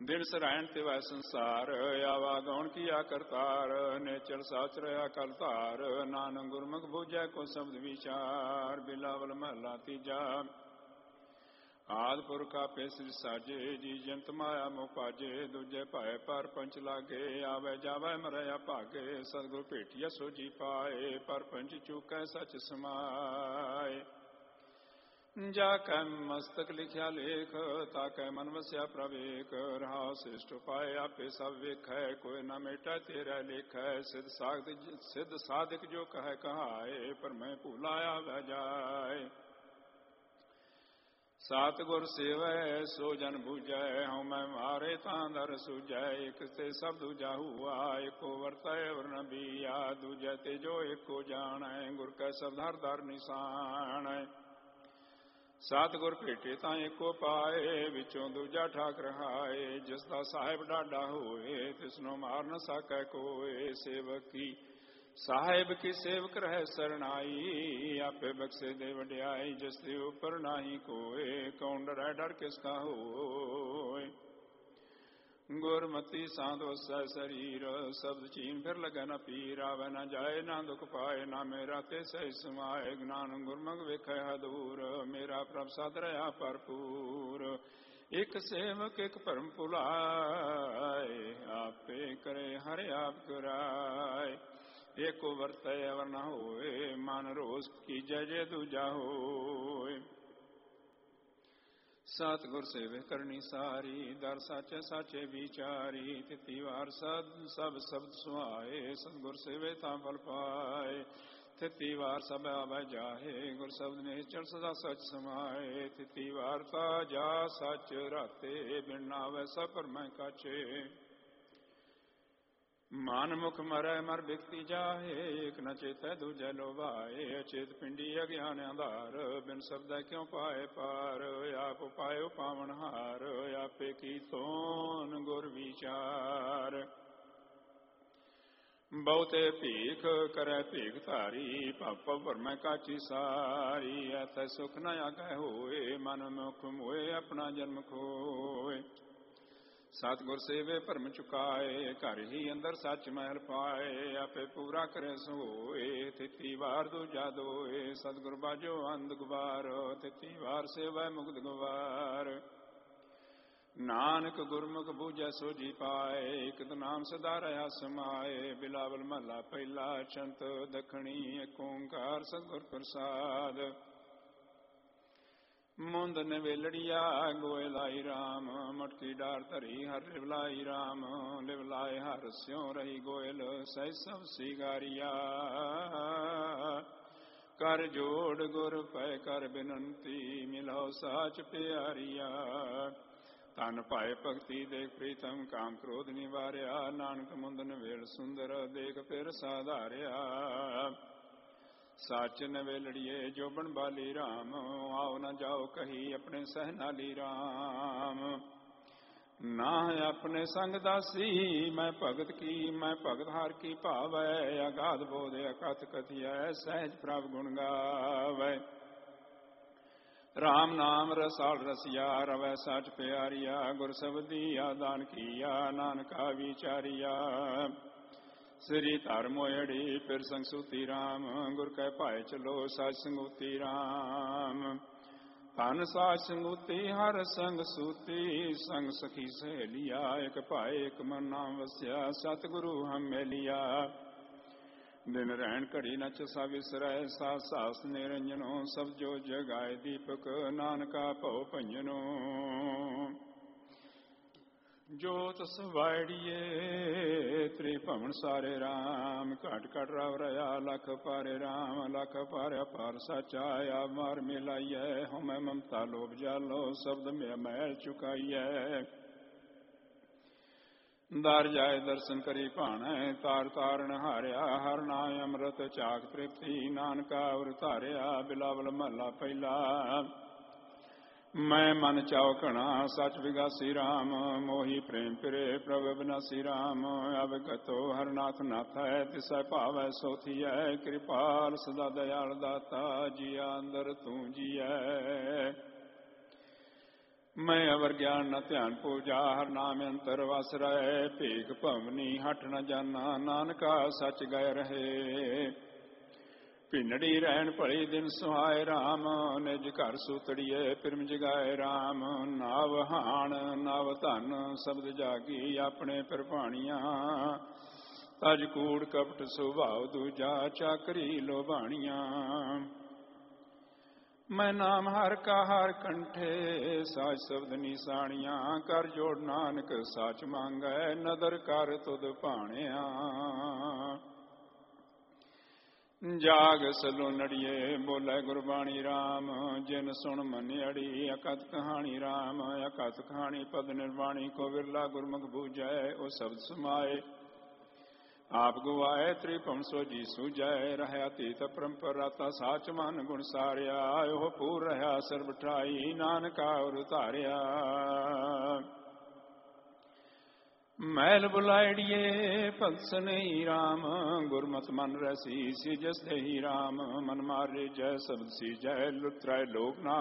ਦਿਨ ਸਰਾਇਣ ਤੇ ਵੈ ਸੰਸਾਰ, ਆਵਾ ਗੌਣ ਕੀਆ ਕਰਤਾਰ, ਨੇਚਰ ਸਾਚ ਰਹਾ ਕਲ ਧਾਰ, ਨਾਨਕ ਗੁਰਮੁਖ ਬੂਝੈ ਕੋ ਸ਼ਬਦ ਵਿਚਾਰ, ਬਿਲਾਵਲ ਮਹਲਾ ਤੀਜਾ। ਆਦ ਪੁਰਖ ਆਪੇ ਸਿਰ ਸਾਜੇ, ਜੀ ਜੰਤ ਮਾਇਆ ਮੋਹ ਭਾਜੇ, ਦੂਜੇ ਭਾਏ ਪਰ ਪੰਚ ਲਾਗੇ, ਆਵੇ ਜਾਵੇ ਮਰਿਆ ਭਾਗੇ, ਸਤਿਗੁਰ ਭੇਟਿਆ ਸੋ ਜੀ ਪਾਏ, ਪਰ ਪੰਚ ਚੂਕੈ ਸਚ ਸਮਾਏ। ਜਾ ਕੈ ਮਸਤਕ ਲਿਖਿਆ ਲੇਖ, ਤਾ ਕੈ ਮਨ ਵਸਿਆ ਪ੍ਰਵੇਕ, ਰਹਾ ਸ੍ਰਿਸ਼ਟ ਉਪਾਏ ਆਪੇ ਸਭ ਵੇਖੈ, ਕੋਈ ਨਾ ਮੇਟਾ ਤੇਰਾ ਲੇਖੈ, ਸਿੱਧ ਸਾਧਕ ਜੋ ਕਹੈ ਕਹਾਏ, ਪਰ ਮੈਂ ਭੂਲਾ ਆਵੈ ਜਾਏ। ਸਤਿਗੁਰ ਸੇਵੈ ਸੋ ਜਨ ਬੂਝੈ, ਹਉ ਮੈਂ ਮਾਰੇ ਤਾਂ ਦਰ ਸੂਝੈ, ਇਕ ਤੇ ਸਭ ਦੂਜਾ ਹੁਆ, ਏਕੋ ਵਰਤੈ ਵਰ ਨ ਬੀਆ, ਦੂਜੈ ਤੇ ਜੋ ਏਕੋ ਜਾਣੈ, ਗੁਰ ਕੈ ਸ਼ਬਦ ਹਰ ਦਰ ਨਿਸ਼ਾਨੈ। ਸਤਿਗੁਰ ਭੇਟੇ ਤਾਂ ਏਕੋ ਪਾਏ, ਵਿੱਚੋਂ ਦੂਜਾ ਠਾਕ ਰਹਾਏ, ਜਿਸ ਦਾ ਸਾਹਿਬ ਡਾਢਾ ਹੋਏ, ਤਿਸਨੋ ਮਾਰ ਨ ਸਕੈ ਕੋਏ, ਸੇਵਕ ਕੀ ਸਾਹਿਬ ਕੀ ਸੇਵਕ ਰਹਿ ਸਰਣਾਈ, ਆਪੇ ਬਖਸ਼ੇ ਦੇ ਵਡਿਆਈ, ਜਿਸ ਦੇ ਉਪਰ ਨਾਹੀ ਕੋਏ, ਕੌਣ ਡਰੈ ਡਰ ਕਿਸ ਕਾ ਹੋਏ। ਗੁਰਮਤੀ ਸਾਧ ਵਸੈ ਸਰੀਰ, ਸ਼ਬਦ ਚੀਨ ਫਿਰ ਲਗੈ ਨ ਪੀਰ, ਆਵੈ ਨ ਜਾਏ ਨਾ ਦੁਖ ਪਾਏ, ਨਾ ਮੇਰਾ ਤੇ ਸਹਿ ਸਮਾਏ, ਗਿਆਨ ਗੁਰਮੁਖ ਵੇਖੈ ਹਦੂਰ, ਮੇਰਾ ਪ੍ਰਭ ਸਦ ਰਹਾ ਭਰਪੂਰ। ਇਕ ਸੇਵਕ ਇਕ ਭਰਮ ਭੁਲਾਏ, ਆਪੇ ਕਰੇ ਹਰਿ ਆਪ ਕਰਾਏ, ਏਕੋ ਵਰਤੈ ਅਵਰ ਨ ਹੋਏ, ਮਨ ਰੋਸ ਕੀਜੈ ਜੇ ਦੂਜਾ ਹੋਏ। ਸਤਿਗੁਰ ਸੇਵੇ ਕਰਨੀ ਸਾਰੀ, ਦਰ ਸਾਚੇ ਸਾਚੇ ਵਿਚਾਰੀ, ਤਿਤੀ ਵਾਰ ਸਭ ਸ਼ਬਦ ਸੁਹਾਏ, ਸਤਿਗੁਰ ਸੇਵੇ ਤਾਂ ਫਲ ਪਾਏ, ਤਿਤੀ ਵਾਰ ਸਭ ਆਵੈ ਜਾਹੇ, ਗੁਰ ਸ਼ਬਦ ਨਿਸ਼ਚਲ ਸਦਾ ਸਚ ਸਮਾਏ, ਤਿਤੀ ਵਾਰ ਤਾ ਜਾ ਸਚ ਰਾਤੇ, ਬਿਨ ਨਾਵੈ ਸਭ ਭਰਮੈ ਕਾਚੇ। ਮਨ ਮੁਖ ਮਰੈ ਮਰ ਬਿਕਤੀ ਜਾਹੇ, ਏਕ ਨ ਚੇਤੈ ਦੂਜੈ ਲੋਭਾਏ, ਅਚੇਤ ਪਿੰਡੀ ਅਗਿਆਨ ਅੰਧਾਰ, ਬਿਨ ਸ਼ਬਦੈ ਕਿਉ ਪਾਏ ਪਾਰ, ਆਪ ਪਾਇਓ ਪਾਵਨਹਾਰ, ਆਪੇ ਕੀਤੋਨ ਗੁਰ ਵਿਚਾਰ। ਬਹੁਤੇ ਭੀਖ ਕਰੈ ਭੀਖ ਧਾਰੀ, ਭਵ ਭਰਮੈ ਕਾਚੀ ਸਾਰੀ, ਐਥੈ ਸੁਖ ਨ ਆਗੈ ਹੋਏ, ਮਨ ਮੁਖ ਮੋਏ ਆਪਣਾ ਜਨਮ ਖੋਏ। ਸਤਿਗੁਰ ਸੇਵੇ ਭਰਮ ਚੁਕਾਏ, ਘਰ ਹੀ ਅੰਦਰ ਸੱਚ ਮਹਿਲ ਪਾਏ, ਆਪੇ ਪੂਰਾ ਕਰੇ ਸੋਏ, ਤਿਤੀ ਵਾਰ ਦੂਜਾ ਦੋਏ, ਸਤਿਗੁਰ ਬਾਝੋ ਅੰਧ ਗੁਬਾਰ, ਤਿਤੀ ਵਾਰ ਸੇਵੈ ਮੁਕਤ ਗਵਾਰ। ਨਾਨਕ ਗੁਰਮੁਖ ਬੂਝੈ ਸੋ ਜੀ ਪਾਏ, ਇਕ ਨਾਮ ਸਦਾ ਰਹਾ ਸਮਾਏ, ਬਿਲਾਵਲ ਮਹਲਾ ਪਹਿਲਾ। ਚੰਤ ਦਖਣੀ ਏਕ ਓੰਕਾਰ ਸਤਿਗੁਰ ਪ੍ਰਸਾਦ। ਮੁੰਦ ਨਵੇਲੜੀਆ ਗੋਇ ਲਾਈ ਰਾਮ, ਮਟਕੀ ਡਾਰ ਧਰੀ ਹਰ ਲਿਵਲਾਈ ਰਾਮ, ਲਿਵਲਾਏ ਹਰ ਸਿਉ ਰਹੀ ਗੋਇਲ, ਸਹਿ ਸਭ ਸੀਗਾਰੀਆ। ਕਰ ਜੋੜ ਗੁਰ ਪੈ ਕਰ ਬਿਨੰਤੀ, ਮਿਲੋ ਸਾਚ ਪਿਆਰੀਆ। ਧਨ ਭਾਏ ਭਗਤੀ ਦੇਖ ਪ੍ਰੀਤਮ, ਕਾਮ ਕ੍ਰੋਧ ਨਿਵਾਰਿਆ, ਨਾਨਕ ਮੁੰਦ ਨਵੇਲ ਸੁੰਦਰ, ਦੇਖ ਫਿਰ ਸਾਧਾਰਿਆ। ਸੱਚ ਨਵੇਲੜੀਏ ਜੋਬਨ ਬਾਲੀ ਰਾਮ, ਆਓ ਨਾ ਜਾਓ ਕਹੀ ਆਪਣੇ ਸਹਿਨਾਲੀ ਰਾਮ। ਨਾ ਆਪਣੇ ਸੰਗ ਦਾਸੀ ਮੈਂ ਭਗਤ ਕੀ, ਮੈਂ ਭਗਤ ਹਾਰ ਕੀ ਭਾਵੈ, ਅਗਾਧ ਬੋਧ ਅਕਥ ਕਥਿਐ, ਸਹਿਜ ਪ੍ਰਭ ਗੁਣ ਗਾਵੈ। ਰਾਮ ਨਾਮ ਰਸਾਲ ਰਸਿਆ, ਰਵੈ ਸਚ ਪਿਆਰੀਆ, ਗੁਰ ਸਬਦੀ ਆਦਾਨ ਕੀਆ, ਨਾਨਕਾ ਵਿਚਾਰੀਆ। ਸ੍ਰੀ ਧਰ ਮੋਇੜੀ ਫਿਰ ਸੰਗ ਸੂਤੀ ਰਾਮ, ਗੁਰ ਕੈ ਭਾਏ ਚਲੋ ਸਾਜ ਸੰਗੂਤੀ ਰਾਮ। ਧਨ ਸਾਜ ਸੰਗੂਤੀ ਹਰ ਸੰਗ ਸੂਤੀ, ਸੰਗ ਸਖੀ ਸਹੇਲੀਆ, ਇਕ ਭਾਏ ਇਕ ਮਨ ਨਾਮ ਵਸਿਆ, ਸਤਿਗੁਰੂ ਹਮ ਮੇਲਿਆ। ਦਿਨ ਰਹਿਣ ਘੜੀ ਨ ਚਸਾ ਵਿਸਰੈ, ਸਾਧ ਸਾਸ ਨਿਰੰਜਨੋ, ਸਭ ਜੋ ਜਗਾਏ ਦੀਪਕ, ਨਾਨਕਾ ਭਉ ਭੰਜਨੋ। ਜੋਤ ਸਵਾਈੜੀਏ ਤ੍ਰਿਭਵਨ ਸਾਰੇ ਰਾਮ, ਘਟ ਘਟ ਰਵ ਰਹਾ ਲਖ ਪਾਰੇ ਰਾਮ, ਲਖ ਪਾਰਿਆ ਪਾਰ ਸਾਚਾ, ਆਪ ਮਾਰ ਮਿਲਾਈਐ, ਹਉਮੈ ਮਮਤਾ ਲੋਭ ਜਾਲੋ, ਸ਼ਬਦ ਮੈਂ ਮੈਲ ਚੁਕਾਈਐ। ਦਰ ਜਾਏ ਦਰਸ਼ਨ ਕਰੀ ਭਾਣੈ, ਤਾਰ ਤਾਰਨ ਹਾਰਿਆ, ਹਰ ਨਾਮ ਅੰਮ੍ਰਿਤ ਚਾਖ ਤ੍ਰਿਪਤੀ, ਨਾਨਕਾ ਉਰ ਧਾਰਿਆ। ਬਿਲਾਵਲ ਮਹਲਾ ਪਹਿਲਾ। ਮੈਂ ਮਨ ਚਾਉ ਘਣਾ ਸਚ ਵਿਗਾਸੀ ਰਾਮ, ਮੋਹੀ ਪ੍ਰੇਮ ਪਿਰੇ ਪ੍ਰਭ ਬਿਨਾਸੀ ਰਾਮ। ਅਵਗਤੋ ਹਰਨਾਥ ਨਾਥੈ, ਤਿਸੈ ਭਾਵੈ ਸੋ ਥੀਐ, ਕਿਰਪਾਲ ਸਦਾ ਦਇਆਲ ਦਾਤਾ, ਜੀਆ ਅੰਦਰ ਤੂੰ ਜੀਐ। ਮੈਂ ਅਵਰ ਗਿਆਨ ਨ ਧਿਆਨ ਪੂਜਾ, ਹਰ ਨਾਮ ਅੰਤਰ ਵਸ ਰਹਿ। ਭੇਖ ਭਵਨੀ ਹਟ ਨ ਜਾਨਾ, ਨਾਨਕਾ ਸੱਚ ਗਏ ਰਹੇ। ਭਿੰਨੜੀ ਰਹਿਣ ਭਲੀ ਦਿਨ ਸੁਹਾਏ, ਰਾਮ ਨਿਜ ਘਰ ਸੂਤੜੀਏ ਪਿਰਮ ਜਗਾਏ। ਰਾਮ ਨਾਵ ਹਾਣ ਨਵ ਧਨ, ਸ਼ਬਦ ਜਾਗੀ ਆਪਣੇ ਪ੍ਰਭਾਣੀਆਂ। ਤਜ ਕੂੜ ਕਪਟ ਸੁਭਾਵ ਦੂਜਾ, ਚਾਕਰੀ ਲੋਭਾਣੀਆਂ। ਮੈਂ ਨਾਮ ਹਰ ਕਾ ਹਰ ਕੰਠੇ, ਸਾਚ ਸ਼ਬਦ ਨਿਸ਼ਾਨੀਆਂ। ਕਰ ਜੋੜ ਨਾਨਕ ਸਾਚ ਮੰਗੈ, ਨਦਰ ਕਰ ਤੁਧ ਭਾਣਿਆ। ਜਾਗ ਸਲੋਨੜੀਏ ਬੋਲੇ ਗੁਰਬਾਣੀ ਰਾਮ, ਜਿਨ ਸੁਣ ਮੰਨਿਆੜੀ। ਅਕਥ ਕਹਾਣੀ ਰਾਮ ਅਕਥ ਕਹਾਣੀ, ਪਦ ਨਿਰਵਾਣੀ। ਕੋ ਵਿਰਲਾ ਗੁਰਮੁਖ ਬੂਝੈ, ਉਹ ਸ਼ਬਦ ਸਮਾਏ। ਆਪ ਗਵਾਏ ਤ੍ਰਿਭਮ ਸੋਜੀ ਸੂਝੈ, ਰਹਿਆ ਤੀਤ ਪਰੰਪਰ ਰਾਤਾ। ਸਾਚ ਮਨ ਗੁਣ ਸਾਰਿਆ, ਉਹ ਪੂਰ ਰਹਾ ਸਰਬ ਠਾਈ। ਨਾਨਕਾ ਔਰ ਧਾਰਿਆ। ਮੈਲ ਬੁਲਾਈੜੀਏ ਭਗਤ ਨਹੀਂ ਰਾਮ, ਗੁਰਮਤਿ ਮਨ ਰਸੀ। ਸੀਜਸ ਦੇਹੀ ਰਾਮ ਮਨ ਮਾਰੇ ਜੈ, ਸ਼ਬਦ ਸੀਜੈ ਲੁਤਰੈ ਲੋਕ ਨਾਥ।